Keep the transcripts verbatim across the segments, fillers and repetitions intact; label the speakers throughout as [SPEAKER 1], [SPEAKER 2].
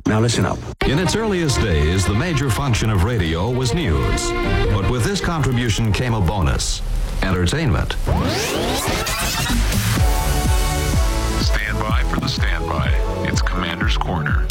[SPEAKER 1] Now listen up.
[SPEAKER 2] In its earliest days, the major function of radio was news. But with this contribution came a bonus: entertainment.
[SPEAKER 3] Stand by for the standby. It's Commander's Corner.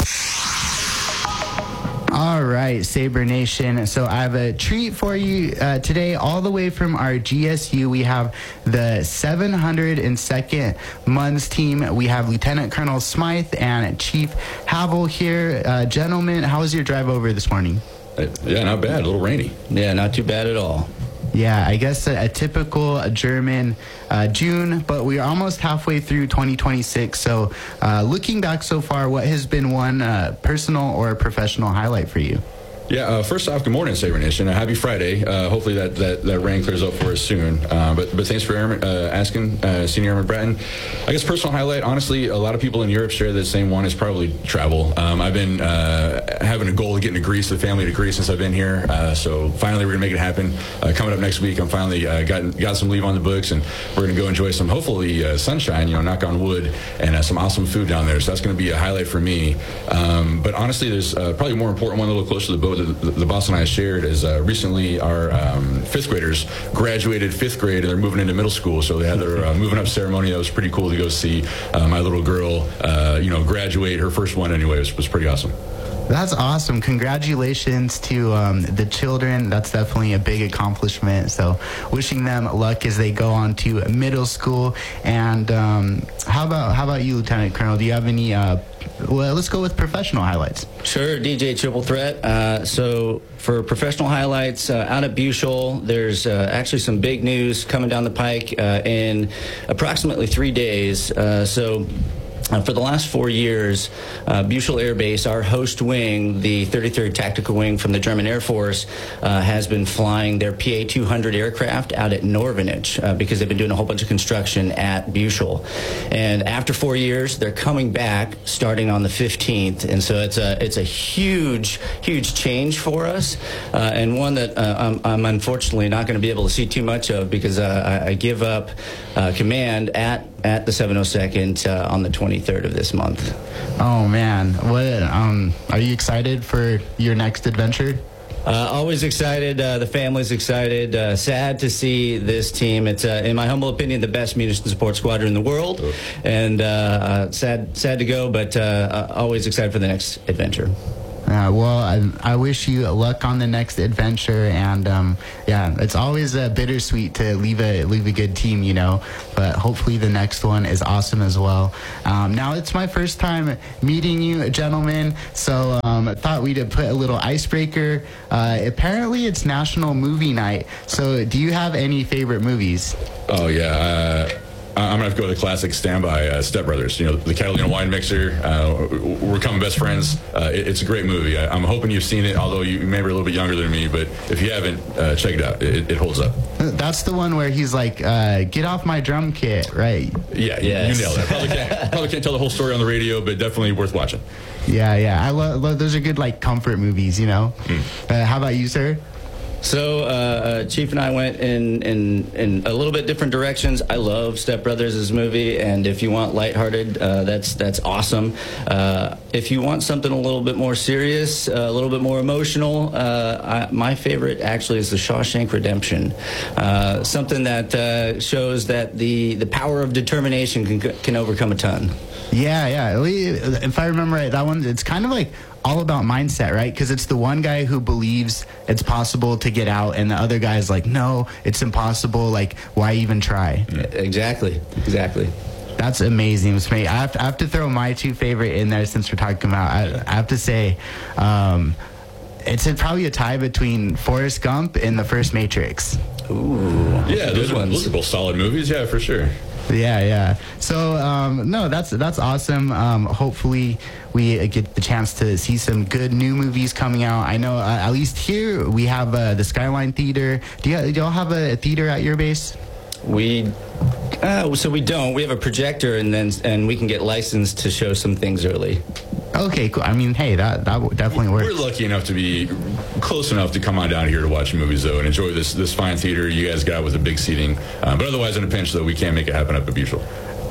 [SPEAKER 4] All right, Sabre Nation. So I have a treat for you uh, today, all the way from our G S U. We have the seven hundred second Months team. We have Lieutenant Colonel Smythe and Chief Havel here. Uh, gentlemen, how was your drive over this morning?
[SPEAKER 5] Uh, yeah, not bad. A little rainy.
[SPEAKER 6] Yeah, not too bad at all.
[SPEAKER 4] Yeah, I guess a, a typical German uh, June, but we are almost halfway through twenty twenty-six. So uh, looking back so far, what has been one uh, personal or professional highlight for you?
[SPEAKER 5] Yeah, uh, first off, good morning, Sabre Nation. Uh, happy Friday. Uh, hopefully that, that, that rain clears up for us soon. Uh, but but thanks for Airman, uh, asking, uh, Senior Airman Bratton. I guess personal highlight, honestly, a lot of people in Europe share the same one. Is probably travel. Um, I've been uh, having a goal of getting to Greece, the family to Greece, since I've been here. Uh, so finally, we're going to make it happen. Uh, coming up next week, I'm finally uh, got, got some leave on the books, and we're going to go enjoy some, hopefully, uh, sunshine, you know, knock on wood, and uh, some awesome food down there. So that's going to be a highlight for me. Um, but honestly, there's uh, probably a more important one, a little closer to the boat. The, the boss and I shared is uh, recently our um, fifth graders graduated fifth grade, and they're moving into middle school. So they had their uh, moving up ceremony. That was pretty cool to go see uh, my little girl, uh, you know, graduate. Her first one anyway. It was, was pretty awesome.
[SPEAKER 4] That's awesome. Congratulations to um, the children. That's definitely a big accomplishment. So wishing them luck as they go on to middle school. And um, how about how about you, Lieutenant Colonel? Do you have any, uh, well, let's go with professional highlights.
[SPEAKER 6] Sure, D J Triple Threat. Uh, so for professional highlights, uh, out at Bushel, there's uh, actually some big news coming down the pike uh, in approximately three days. Uh, so Uh, for the last four years, uh, Bushel Air Base, our host wing, the thirty-third Tactical Wing from the German Air Force, uh, has been flying their P A two hundred aircraft out at Norvenich uh, because they've been doing a whole bunch of construction at Bushel. And after four years, they're coming back starting on the fifteenth. And so it's a it's a huge, huge change for us, uh, and one that uh, I'm, I'm unfortunately not going to be able to see too much of because uh, I, I give up uh, command at at the seven oh second uh, on the twenty-third of this month.
[SPEAKER 4] Oh man, what? Um, are you excited for your next adventure?
[SPEAKER 6] Uh, always excited. Uh, the family's excited. Uh, sad to see this team. It's, uh, in my humble opinion, the best munitions support squadron in the world, and uh, uh, sad, sad to go, but uh, always excited for the next adventure.
[SPEAKER 4] Uh, well, I, I wish you luck on the next adventure, and um, yeah, it's always uh, bittersweet to leave a leave a good team, you know. But hopefully the next one is awesome as well. Um, now it's my first time meeting you, gentlemen, so um, I thought we'd put a little icebreaker. Uh, apparently, it's National Movie Night. So, do you have any favorite movies?
[SPEAKER 5] Oh yeah. Uh I'm going to have to go with the classic Standby, uh, Step Brothers. You know, the Catalina wine mixer. Uh, we're becoming best friends. Uh, it, it's a great movie. I, I'm hoping you've seen it, although you may be a little bit younger than me. But if you haven't, uh, check it out. It, it holds up.
[SPEAKER 4] That's the one where he's like, uh, get off my drum kit, right?
[SPEAKER 5] Yeah,
[SPEAKER 6] yes.
[SPEAKER 5] You nailed it. Probably can't, probably can't tell the whole story on the radio, but definitely worth watching.
[SPEAKER 4] Yeah, yeah. I love, love those are good, like, comfort movies, you know? Mm. Uh, how about you, sir?
[SPEAKER 6] So uh, uh, Chief and I went in, in in a little bit different directions. I love Step Brothers' movie, and if you want lighthearted, uh, that's that's awesome. Uh, if you want something a little bit more serious, uh, a little bit more emotional, uh, I, my favorite actually is The Shawshank Redemption. Uh, something that uh, shows that the the power of determination can can overcome a ton.
[SPEAKER 4] Yeah, yeah. If I remember right, that one, it's kind of like all about mindset, right? Because it's the one guy who believes it's possible to get out, and the other guy is like, no, it's impossible. Like, why even try?
[SPEAKER 6] Exactly, exactly.
[SPEAKER 4] That's amazing. I have, to, I have to throw my two favorite in there since we're talking about. I, I have to say, um, it's a, probably a tie between Forrest Gump and the first Matrix.
[SPEAKER 6] Ooh,
[SPEAKER 5] yeah, those are, those are both solid movies. Yeah, for sure.
[SPEAKER 4] Yeah, yeah. So, um, no, that's that's awesome. Um, hopefully, we get the chance to see some good new movies coming out. I know, uh, at least here, we have uh, the Skyline Theater. Do, you, do y'all have a theater at your base?
[SPEAKER 6] We, uh, so we don't. We have a projector, and then and we can get licensed to show some things early.
[SPEAKER 4] Okay, cool. I mean, hey, that that definitely works.
[SPEAKER 5] We're lucky enough to be close enough to come on down here to watch movies, though, and enjoy this this fine theater you guys got with the big seating. Uh, but otherwise, in a pinch, though, we can't make it happen up at Bushel.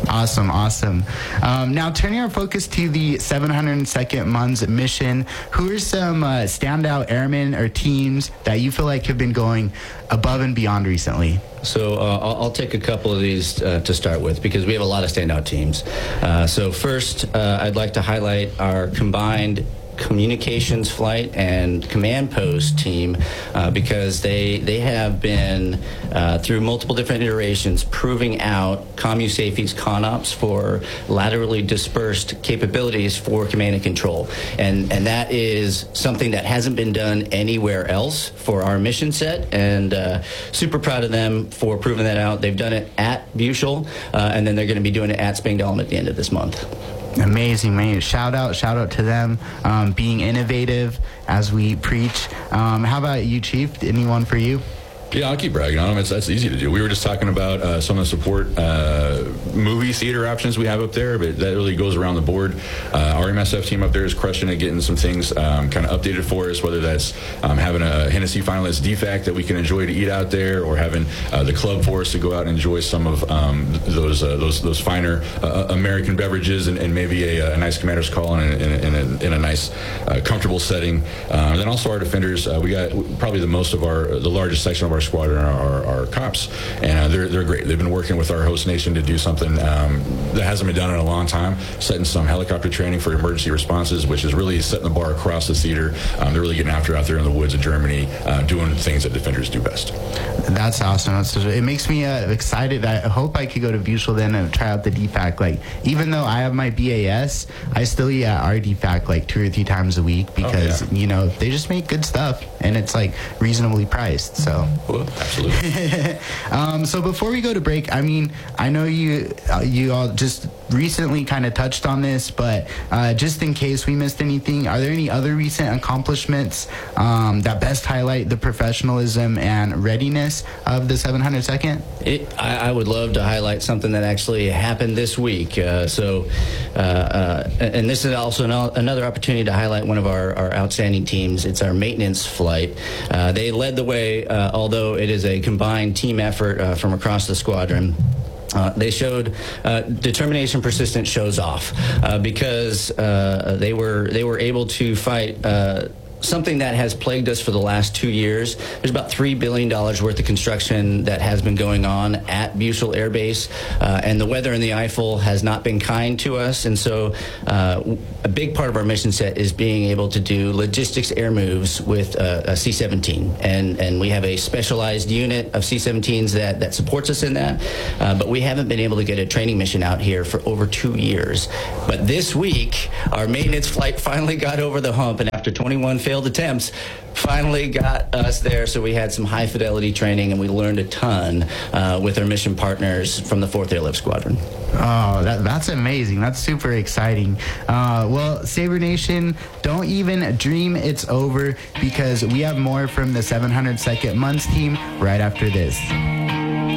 [SPEAKER 4] Awesome, awesome. Um, now, turning our focus to the seven hundred second M U N S mission, who are some uh, standout airmen or teams that you feel like have been going above and beyond recently?
[SPEAKER 6] So uh, I'll, I'll take a couple of these uh, to start with because we have a lot of standout teams. Uh, so first, uh, I'd like to highlight our combined communications flight and command post team uh, because they they have been uh, through multiple different iterations proving out CommuSafety's ConOps for laterally dispersed capabilities for command and control, and and that is something that hasn't been done anywhere else for our mission set, and uh, super proud of them for proving that out. They've done it at Bushel, uh, and then they're going to be doing it at Spangdahlem at the end of this month.
[SPEAKER 4] Amazing, man. Shout out, shout out to them, um, being innovative as we preach. Um, how about you, Chief? Anyone for you?
[SPEAKER 5] Yeah, I'll keep bragging on them. It's, that's easy to do. We were just talking about uh, some of the support uh, movie theater options we have up there, but that really goes around the board. Uh, our M S F team up there is crushing it, getting some things um, kind of updated for us, whether that's um, having a Hennessy finalist defect that we can enjoy to eat out there, or having uh, the club for us to go out and enjoy some of um, those uh, those those finer uh, American beverages, and, and maybe a, a nice commander's call in a, in a, in a, in a nice, uh, comfortable setting. Um, and then also our defenders, uh, we got probably the most of our, the largest section of our squadron are our, our cops, and uh, they're they're great. They've been working with our host nation to do something um, that hasn't been done in a long time, setting some helicopter training for emergency responses, which is really setting the bar across the theater. Um, they're really getting after out there in the woods of Germany, uh, doing things that defenders do best.
[SPEAKER 4] That's awesome. That's, it makes me uh, excited. I hope I could go to Bushel then and try out the D FAC. Like, even though I have my B A S, I still eat at our D FAC like two or three times a week because, oh, yeah. you know, they just make good stuff and it's like reasonably priced. So,
[SPEAKER 5] well, absolutely.
[SPEAKER 4] um, so before we go to break, I mean, I know you uh, you all just recently kind of touched on this, but uh, just in case we missed anything, are there any other recent accomplishments um, that best highlight the professionalism and readiness of the seven hundred second?
[SPEAKER 6] It, I, I would love to highlight something that actually happened this week. Uh, so, uh, uh, and this is also an, another opportunity to highlight one of our, our outstanding teams. It's our maintenance flight. Uh, they led the way, uh, although it is a combined team effort uh, from across the squadron. Uh, they showed uh, determination, persistence shows off uh, because uh, they were they were able to fight uh, something that has plagued us for the last two years. There's about three billion dollars worth of construction that has been going on at Bushel Air Base, uh, and the weather in the Eifel has not been kind to us, and so uh, a big part of our mission set is being able to do logistics air moves with uh, a C seventeen, and, and we have a specialized unit of C seventeens that, that supports us in that, uh, but we haven't been able to get a training mission out here for over two years. But this week, our maintenance flight finally got over the hump, and after twenty-one failed attempts, finally got us there. So we had some high fidelity training, and we learned a ton uh, with our mission partners from the fourth Airlift Squadron.
[SPEAKER 4] Oh, that, that's amazing. That's super exciting. Uh, well, Sabre Nation, don't even dream it's over, because we have more from the seven hundred second M U N S team right after this.